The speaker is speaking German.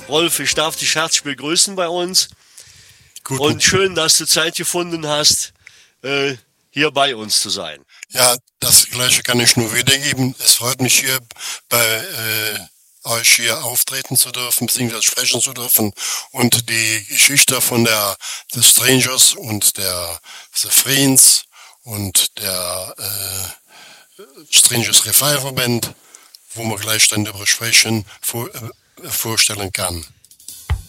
Rolf, ich darf dich herzlich begrüßen bei uns Guten, und schön, dass du Zeit gefunden hast, hier bei uns zu sein. ja, das Gleiche kann ich nur wiedergeben. Es freut mich hier bei euch hier auftreten zu dürfen, beziehungsweise sprechen zu dürfen und die Geschichte von der The Strangers und der The Friends und der Strangers Revival Band, wo wir gleich dann darüber sprechen, vorstellen kann.